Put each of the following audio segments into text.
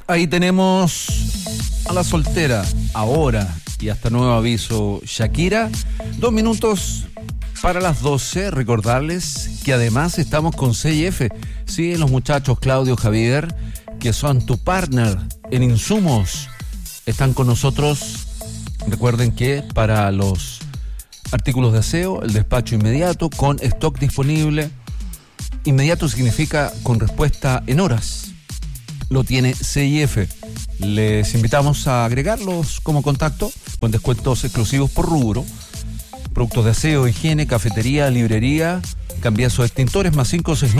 Ahí tenemos a la soltera, ahora y hasta nuevo aviso, Shakira. 2 minutos para las 12. Recordarles que además estamos con CIF. Sí, los muchachos Claudio, Javier, que son tu partner en insumos, están con nosotros. Recuerden que para los artículos de aseo, el despacho inmediato, con stock disponible. Inmediato significa con respuesta en horas. Lo tiene CIF. Les invitamos a agregarlos como contacto con descuentos exclusivos por rubro. Productos de aseo, higiene, cafetería, librería, cambiazo de extintores, más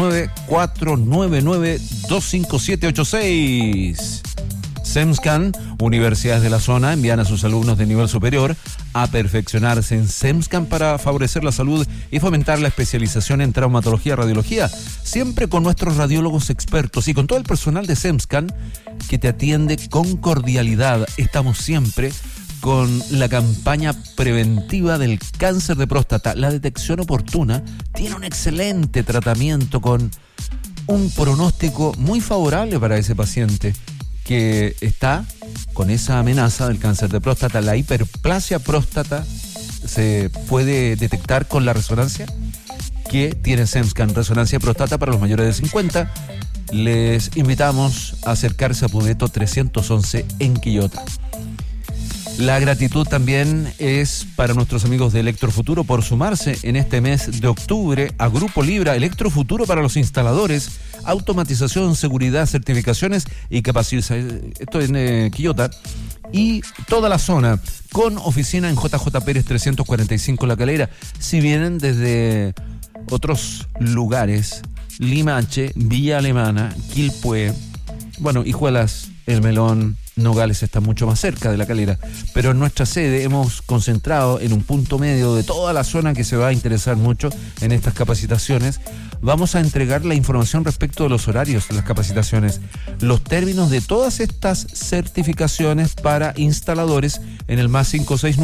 569-499-25786. SEMSCAN, universidades de la zona envían a sus alumnos de nivel superior a perfeccionarse en SEMSCAN para favorecer la salud y fomentar la especialización en traumatología y radiología, siempre con nuestros radiólogos expertos y con todo el personal de SEMSCAN que te atiende con cordialidad. Estamos siempre con la campaña preventiva del cáncer de próstata. La detección oportuna tiene un excelente tratamiento con un pronóstico muy favorable para ese paciente que está con esa amenaza del cáncer de próstata. La hiperplasia próstata se puede detectar con la resonancia que tiene SEMSCAN, resonancia de próstata para los mayores de 50. Les invitamos a acercarse a Pudeto 311 en Quillota. La gratitud también es para nuestros amigos de Electrofuturo por sumarse en este mes de octubre a Grupo Libra. Electrofuturo para los instaladores, automatización, seguridad, certificaciones y capacitación. Esto en Quillota y toda la zona, con oficina en JJ Pérez 345 La Calera. Si vienen desde otros lugares, Limache, Villa Alemana, Quilpué, bueno, Hijuelas, El Melón, Nogales está mucho más cerca de La Calera, pero en nuestra sede hemos concentrado en un punto medio de toda la zona que se va a interesar mucho en estas capacitaciones. Vamos a entregar la información respecto de los horarios de las capacitaciones, los términos de todas estas certificaciones para instaladores en el más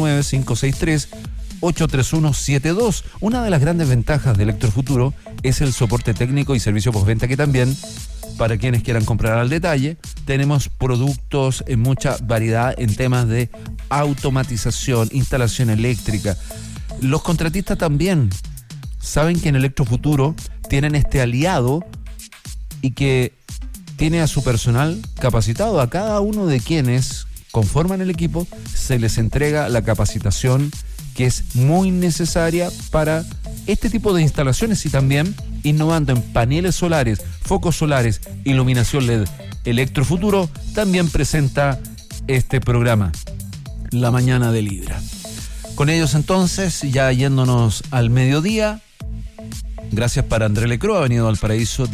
569-563-83172. Una de las grandes ventajas de Electrofuturo es el soporte técnico y servicio postventa, que también, para quienes quieran comprar al detalle, tenemos productos en mucha variedad en temas de automatización, instalación eléctrica. Los contratistas también saben que en Electrofuturo tienen este aliado y que tiene a su personal capacitado. A cada uno de quienes conforman el equipo se les entrega la capacitación que es muy necesaria para este tipo de instalaciones y también innovando en paneles solares, focos solares, iluminación LED. Electrofuturo también presenta este programa, La Mañana de Libra. Con ellos entonces, ya yéndonos al mediodía, gracias para André Lecroa, Avenida Valparaíso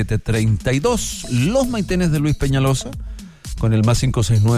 1732, Los Maitenes de Luis Peñalosa, con el más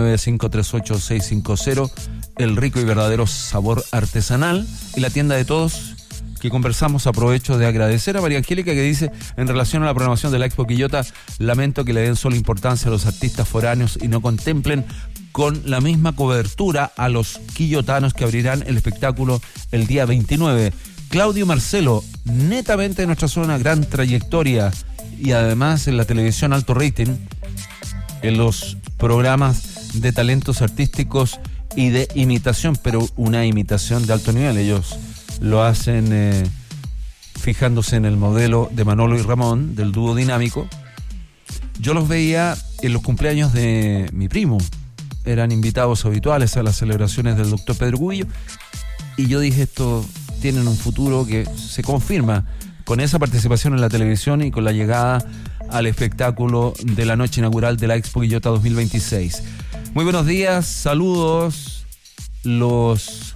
569-538-650, el rico y verdadero sabor artesanal, y la tienda de todos, que conversamos. Aprovecho de agradecer a María Angélica, que dice, en relación a la programación de la Expo Quillota, lamento que le den solo importancia a los artistas foráneos y no contemplen con la misma cobertura a los quillotanos que abrirán el espectáculo el día 29. Claudio Marcelo, netamente de nuestra zona, gran trayectoria y además en la televisión alto rating, en los programas de talentos artísticos y de imitación, pero una imitación de alto nivel. Ellos lo hacen fijándose en el modelo de Manolo y Ramón, del dúo dinámico. Yo los veía en los cumpleaños de mi primo. Eran invitados habituales a las celebraciones del doctor Pedro Cubillo. Y yo dije, estos tienen un futuro que se confirma con esa participación en la televisión y con la llegada al espectáculo de la noche inaugural de la Expo Quillota 2026. Muy buenos días, saludos. Los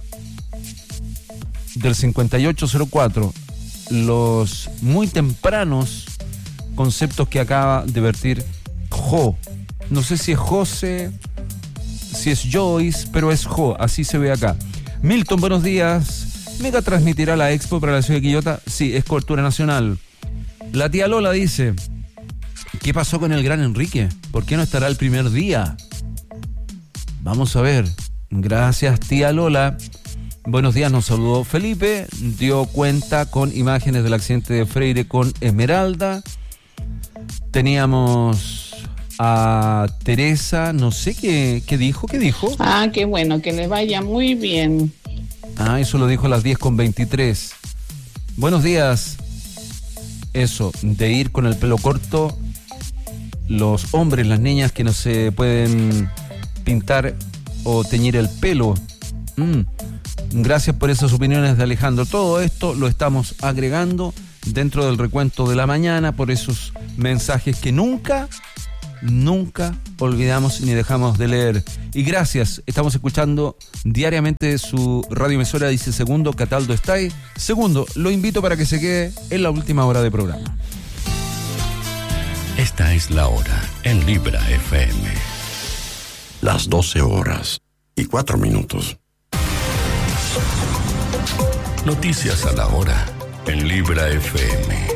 del 5804, los muy tempranos conceptos que acaba de vertir Jo. No sé si es José, si es Joyce, pero es Jo, así se ve acá. Milton, buenos días. ¿Mega transmitirá la Expo para la ciudad de Quillota? Sí, es cobertura nacional. La tía Lola dice, ¿qué pasó con el gran Enrique? ¿Por qué no estará el primer día? Vamos a ver. Gracias, tía Lola. Buenos días, nos saludó Felipe, dio cuenta con imágenes del accidente de Freire con Esmeralda. Teníamos a Teresa, no sé qué dijo. Ah, qué bueno, que le vaya muy bien. Ah, eso lo dijo a las 10:23. Buenos días. Eso, de ir con el pelo corto, los hombres, las niñas que no se pueden pintar o teñir el pelo. Gracias por esas opiniones de Alejandro. Todo esto lo estamos agregando dentro del recuento de la mañana por esos mensajes que nunca olvidamos ni dejamos de leer. Y gracias, estamos escuchando diariamente su radioemisora, dice Segundo, Cataldo está ahí. Segundo, lo invito para que se quede en la última hora de programa. Esta es la hora en Libra FM. Las 12:04. Noticias a la hora en Libra FM.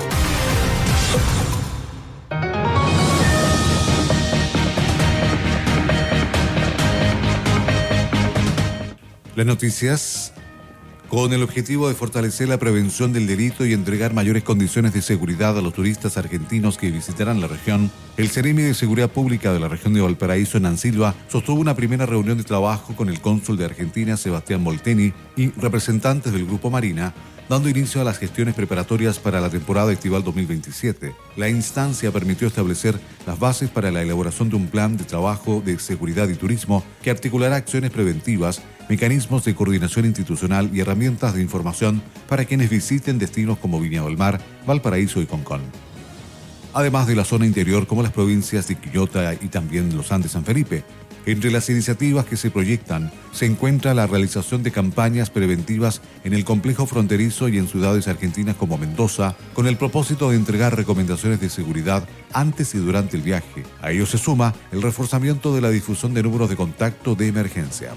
Las noticias con el objetivo de fortalecer la prevención del delito y entregar mayores condiciones de seguridad a los turistas argentinos que visitarán la región. El Ceremi de Seguridad Pública de la región de Valparaíso, en Ancilva, sostuvo una primera reunión de trabajo con el cónsul de Argentina, Sebastián Molteni, y representantes del Grupo Marina, dando inicio a las gestiones preparatorias para la temporada estival 2027. La instancia permitió establecer las bases para la elaboración de un plan de trabajo de seguridad y turismo que articulará acciones preventivas, mecanismos de coordinación institucional y herramientas de información para quienes visiten destinos como Viña del Mar, Valparaíso y Concón. Además de la zona interior como las provincias de Quillota y también los Andes San Felipe. Entre las iniciativas que se proyectan se encuentra la realización de campañas preventivas en el complejo fronterizo y en ciudades argentinas como Mendoza, con el propósito de entregar recomendaciones de seguridad antes y durante el viaje. A ello se suma el reforzamiento de la difusión de números de contacto de emergencia.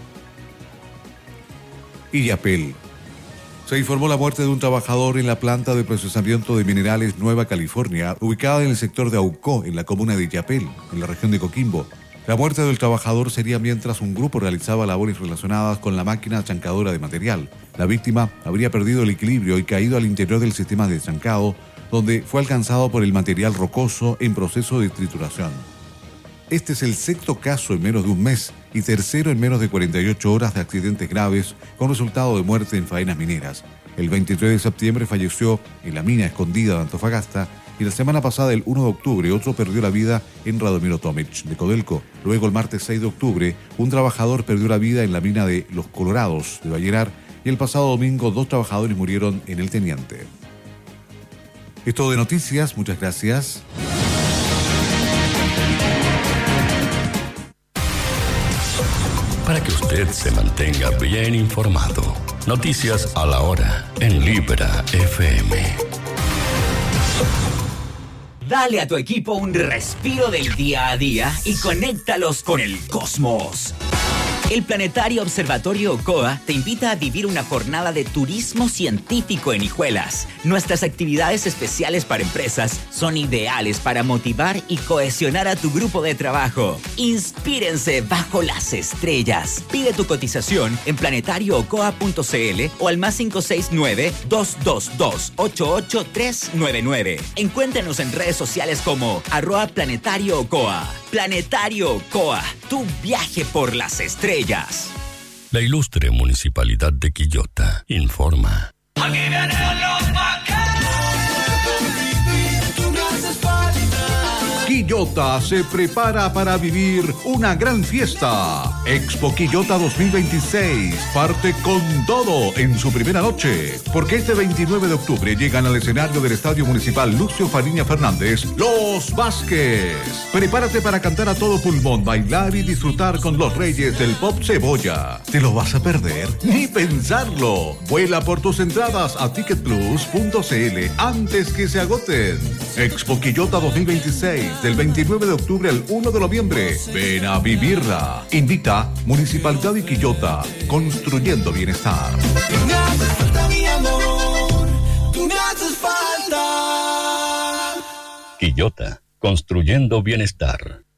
Illapel. Se informó la muerte de un trabajador en la planta de procesamiento de minerales Nueva California, ubicada en el sector de Aucó, en la comuna de Illapel, en la región de Coquimbo. La muerte del trabajador sería mientras un grupo realizaba labores relacionadas con la máquina chancadora de material. La víctima habría perdido el equilibrio y caído al interior del sistema de chancado, donde fue alcanzado por el material rocoso en proceso de trituración. Este es el sexto caso en menos de un mes y tercero en menos de 48 horas de accidentes graves con resultado de muerte en faenas mineras. El 23 de septiembre falleció en la mina escondida de Antofagasta y la semana pasada, el 1 de octubre, otro perdió la vida en Radomiro Tomic, de Codelco. Luego, el martes 6 de octubre, un trabajador perdió la vida en la mina de Los Colorados, de Vallenar, y el pasado domingo 2 trabajadores murieron en el Teniente. Es todo de noticias, muchas gracias. Para que usted se mantenga bien informado, noticias a la hora en Libra FM. Dale a tu equipo un respiro del día a día y conéctalos con el cosmos. El Planetario Observatorio Ocoa te invita a vivir una jornada de turismo científico en Hijuelas. Nuestras actividades especiales para empresas son ideales para motivar y cohesionar a tu grupo de trabajo. Inspírense bajo las estrellas. Pide tu cotización en planetarioocoa.cl o al +569-222-88399. Encuéntranos en redes sociales como @planetarioocoa. Planetario Ocoa, tu viaje por las estrellas. La ilustre Municipalidad de Quillota informa. Aquí vienen los vaqueros. Quillota se prepara para vivir una gran fiesta. Expo Quillota 2026 parte con todo en su primera noche, porque este 29 de octubre llegan al escenario del Estadio Municipal Lucio Fariña Fernández, Los Vázquez. Prepárate para cantar a todo pulmón, bailar y disfrutar con los reyes del pop cebolla. ¿Te lo vas a perder? Ni pensarlo. Vuela por tus entradas a ticketplus.cl antes que se agoten. Expo Quillota 2026 del 29 de octubre al 1 de noviembre. Ven a vivirla. Invita Municipalidad de Quillota, construyendo bienestar. Tú me haces falta, mi amor. Tú me haces falta. Quillota, construyendo bienestar.